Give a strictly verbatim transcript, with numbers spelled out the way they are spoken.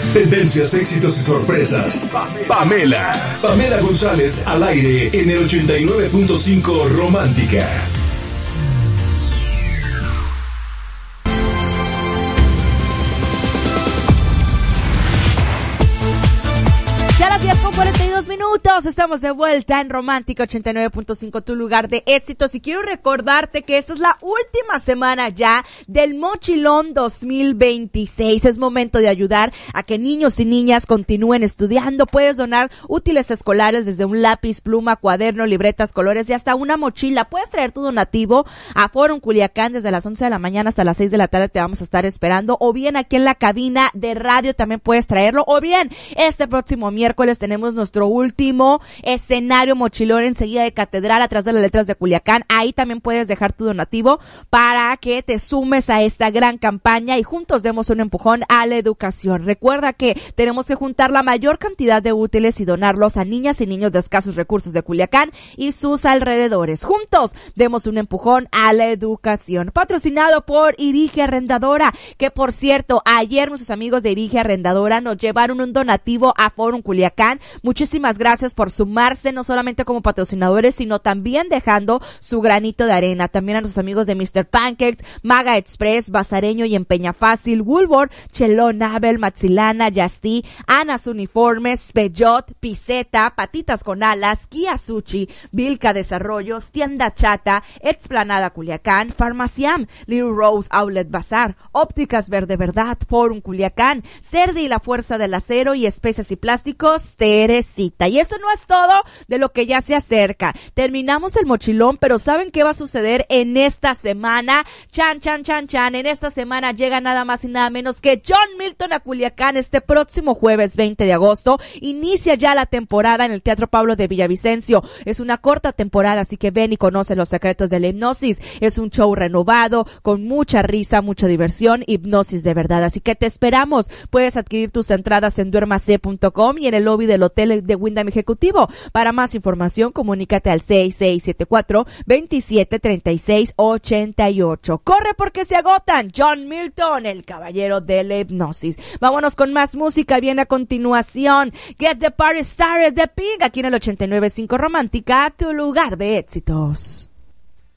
Tendencias, éxitos y sorpresas. Pamela. Pamela González al aire en el ochenta y nueve punto cinco Romántica. Ya las diez con cuarenta y dos minutos, estamos de vuelta en Romántica ochenta y nueve punto cinco, tu lugar de éxitos. Y quiero recordarte que esta es la última semana ya del Mochilón dos mil veintiséis. Es momento de ayudar a que niños y niñas continúen estudiando. Puedes donar útiles escolares desde un lápiz, pluma, cuaderno, libretas, colores y hasta una mochila. Puedes traer tu donativo a Forum Culiacán desde las once de la mañana hasta las seis de la tarde. Te vamos a estar esperando. O bien aquí en la cabina de radio también puedes traerlo. O bien este próximo miércoles Miércoles tenemos nuestro último escenario mochilón enseguida de Catedral, atrás de las letras de Culiacán. Ahí también puedes dejar tu donativo para que te sumes a esta gran campaña y juntos demos un empujón a la educación. Recuerda que tenemos que juntar la mayor cantidad de útiles y donarlos a niñas y niños de escasos recursos de Culiacán y sus alrededores. Juntos demos un empujón a la educación. Patrocinado por Irige Arrendadora, que por cierto, ayer nuestros amigos de Irige Arrendadora nos llevaron un donativo a Forum Culiacán. Muchísimas gracias por sumarse, no solamente como patrocinadores, sino también dejando su granito de arena. También a nuestros amigos de mister Pancakes, Maga Express, Bazareño y Empeña Fácil, Woolworth, Chelón, Abel, Maxilana, Yasti, Anas Uniformes, Peugeot, Piseta, Patitas con Alas, Kia Sushi, Vilca Desarrollos, Tienda Chata, Explanada Culiacán, Farmaciam, Little Rose Outlet Bazar, Ópticas Verde Verdad, Forum Culiacán, Cerdi y la Fuerza del Acero y Especias y Plásticos, Teresita. Y eso no es todo de lo que ya se acerca. Terminamos el mochilón, pero ¿saben qué va a suceder en esta semana? Chan, chan, chan, chan. En esta semana llega nada más y nada menos que John Milton a Culiacán este próximo jueves veinte de agosto. Inicia ya la temporada en el Teatro Pablo de Villavicencio. Es una corta temporada, así que ven y conoce los secretos de la hipnosis. Es un show renovado, con mucha risa, mucha diversión, hipnosis de verdad. Así que te esperamos. Puedes adquirir tus entradas en duermase punto com y en el lobby del hotel de Wyndham Ejecutivo. Para más información, comunícate al seis seis siete cuatro, veintisiete, treinta y seis, ochenta y ocho. Corre porque se agotan. John Milton, el caballero de la hipnosis. Vámonos con más música. Viene a continuación Get the Party Started de Pink, aquí en el ochenta y nueve punto cinco Romántica, tu lugar de éxitos.